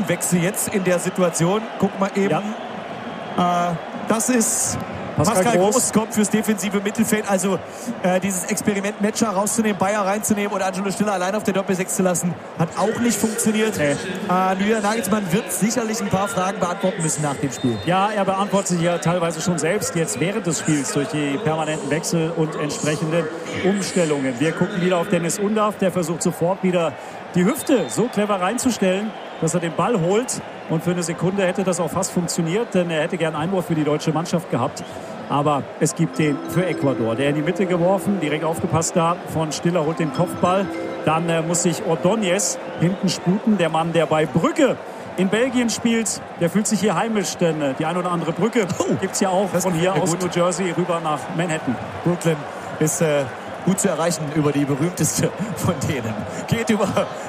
Permanentenwechsel jetzt in der Situation. Guck mal eben. Ja. Das ist Pascal Groß kommt fürs defensive Mittelfeld. Also dieses Experiment Metscher rauszunehmen, Bayer reinzunehmen und Angelo Stiller allein auf der Doppel-6 zu lassen, hat auch nicht funktioniert. Julian Nagelsmann wird sicherlich ein paar Fragen beantworten müssen nach dem Spiel. Ja, er beantwortet sich ja teilweise schon selbst jetzt während des Spiels durch die permanenten Wechsel und entsprechende Umstellungen. Wir gucken wieder auf Dennis Undaff, der versucht sofort wieder die Hüfte so clever reinzustellen, dass er den Ball holt. Und für eine Sekunde hätte das auch fast funktioniert, denn er hätte gern Einwurf für die deutsche Mannschaft gehabt. Aber es gibt den für Ecuador. Der in die Mitte geworfen, direkt aufgepasst da. Von Stiller holt den Kopfball. Dann muss sich Ordóñez hinten sputen. Der Mann, der bei Brügge in Belgien spielt, der fühlt sich hier heimisch. Denn die ein oder andere Brücke gibt es ja auch von hier aus New Jersey rüber nach Manhattan. Brooklyn ist gut zu erreichen über die berühmteste von denen. Geht über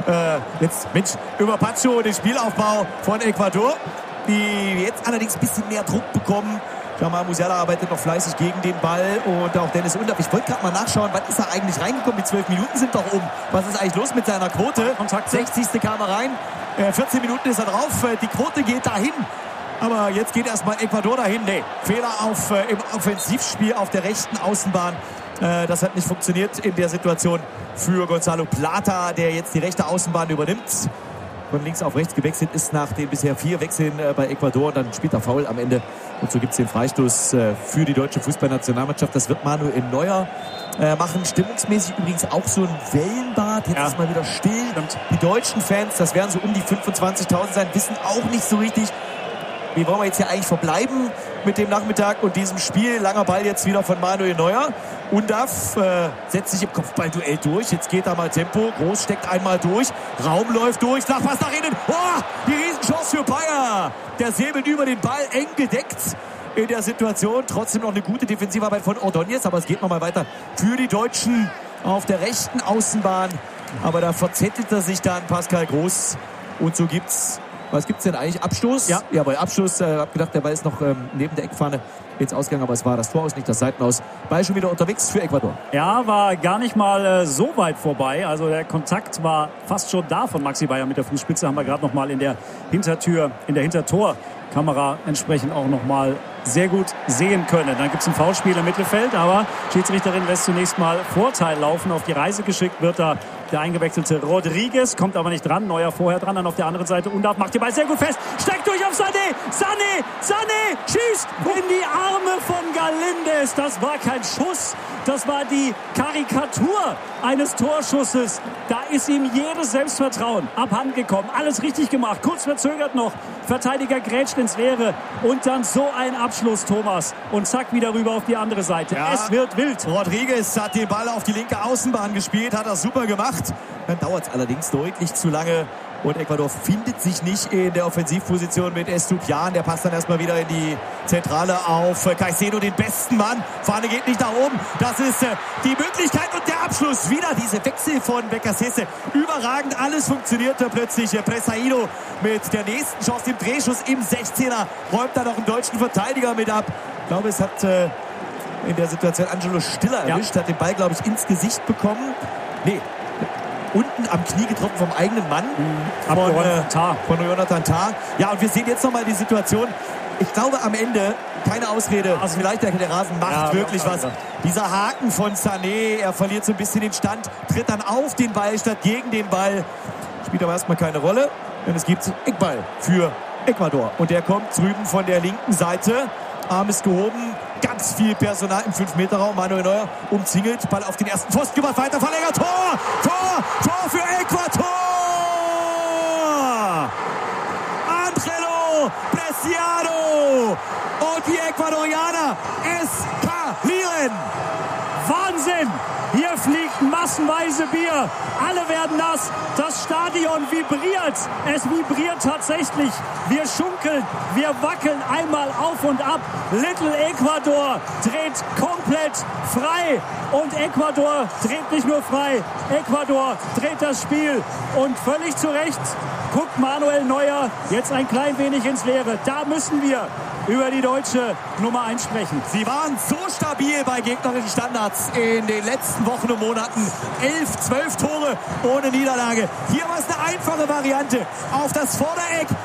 über Pacho, den Spielaufbau von Ecuador, die jetzt allerdings ein bisschen mehr Druck bekommen. Jamal Musiala arbeitet noch fleißig gegen den Ball und auch Dennis Undaff. Ich wollte gerade mal nachschauen, wann ist er eigentlich reingekommen? Die 12 Minuten sind doch um. Was ist eigentlich los mit seiner Quote? Kontakt 60. kam er rein, 14 Minuten ist er drauf, die Quote geht dahin. Aber jetzt geht erstmal Ecuador dahin. Nee, Fehler im Offensivspiel auf der rechten Außenbahn. Das hat nicht funktioniert in der Situation für Gonzalo Plata, der jetzt die rechte Außenbahn übernimmt. Von links auf rechts gewechselt ist nach den bisher 4 Wechseln bei Ecuador. Dann spielt er Foul am Ende. Und so gibt es den Freistoß für die deutsche Fußballnationalmannschaft. Das wird Manuel Neuer machen. Stimmungsmäßig übrigens auch so ein Wellenbad. Jetzt ist mal wieder still. Stimmt. Die deutschen Fans, das werden so um die 25.000 sein, wissen auch nicht so richtig, wie wollen wir jetzt hier eigentlich verbleiben mit dem Nachmittag und diesem Spiel. Langer Ball jetzt wieder von Manuel Neuer. Undaff setzt sich im Kopfballduell durch. Jetzt geht da mal Tempo. Groß steckt einmal durch. Raum läuft durch. Flachpass nach innen. Boah, die Riesenchance für Bayer. Der säbelt über den Ball, eng gedeckt in der Situation. Trotzdem noch eine gute Defensivarbeit von Ordóñez. Aber es geht nochmal weiter für die Deutschen auf der rechten Außenbahn. Aber da verzettelt er sich dann Pascal Groß. Und so gibt's... Was gibt's denn eigentlich? Abstoß? Ja, bei Abstoß. Hab gedacht, der Ball ist noch neben der Eckfahne ins Ausgang, aber es war das Tor aus, nicht das Seitenaus. Ball schon wieder unterwegs für Ecuador. Ja, war gar nicht mal so weit vorbei. Also der Kontakt war fast schon da von Maxi Bayer mit der Fußspitze. Haben wir gerade noch mal in der Hintertür, in der Hintertorkamera entsprechend auch noch mal sehr gut sehen können. Dann gibt es ein Foulspiel im Mittelfeld, aber Schiedsrichterin lässt zunächst mal Vorteil laufen. Auf die Reise geschickt wird da der eingewechselte Rodriguez, kommt aber nicht dran. Neuer vorher dran, dann auf der anderen Seite Undaff macht den Ball sehr gut fest, steckt durch auf Sané, schießt in die Arme von Galíndez. Das war kein Schuss, das war die Karikatur eines Torschusses. Da ist ihm jedes Selbstvertrauen abhandengekommen. Alles richtig gemacht, kurz verzögert noch. Verteidiger grätscht ins Leere und dann so ein Abschluss, Thomas. Und zack, wieder rüber auf die andere Seite. Ja, es wird wild. Rodriguez hat den Ball auf die linke Außenbahn gespielt, hat das super gemacht. Dann dauert es allerdings deutlich zu lange. Und Ecuador findet sich nicht in der Offensivposition mit Estupiñán. Der passt dann erstmal wieder in die Zentrale auf Caicedo, den besten Mann. Fahne geht nicht nach oben. Das ist die Möglichkeit und der Abschluss. Wieder diese Wechsel von Becasese. Überragend. Alles funktionierte plötzlich. Pressaído mit der nächsten Chance, dem Drehschuss im 16er. Räumt da noch einen deutschen Verteidiger mit ab. Ich glaube, es hat in der Situation Angelo Stiller erwischt. Hat den Ball, glaube ich, ins Gesicht bekommen. Nee. Unten am Knie getroffen vom eigenen Mann von Jonathan Tah. Ja, und wir sehen jetzt nochmal die Situation. Ich glaube am Ende keine Ausrede. Also vielleicht der Rasen macht wirklich was. Dieser Haken von Sané, er verliert so ein bisschen den Stand, tritt dann auf den Ball statt gegen den Ball. Spielt aber erstmal keine Rolle, denn es gibt Eckball für Ecuador. Und der kommt drüben von der linken Seite. Arm ist gehoben. Ganz viel Personal im 5-Meter-Raum. Manuel Neuer umzingelt. Ball auf den ersten Pfosten gemacht. Weiter verlängert. Tor für Ecuador! Angelo Preciado! Und die Ecuadorianer eskalieren! Wahnsinn! Hier fliegt massenweise Bier. Alle werden nass. Das Stadion vibriert. Es vibriert tatsächlich. Wir schunkeln, wir wackeln einmal auf und ab. Little Ecuador dreht komplett frei. Und Ecuador dreht nicht nur frei. Ecuador dreht das Spiel. Und völlig zu Recht guckt Manuel Neuer jetzt ein klein wenig ins Leere. Da müssen wir über die deutsche Nummer 1 sprechen. Sie waren so stabil bei gegnerischen Standards in den letzten Wochen und Monaten. 11, 12 Tore ohne Niederlage. Hier war es eine einfache Variante. Auf das Vordereck